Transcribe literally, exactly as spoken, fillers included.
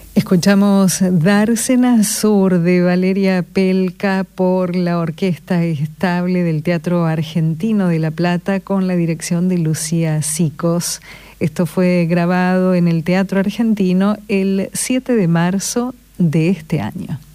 Escuchamos Dársena Sur de Valeria Pelca por la Orquesta Estable del Teatro Argentino de La Plata con la dirección de Lucía Sicos. Esto fue grabado en el Teatro Argentino el siete de marzo de este año.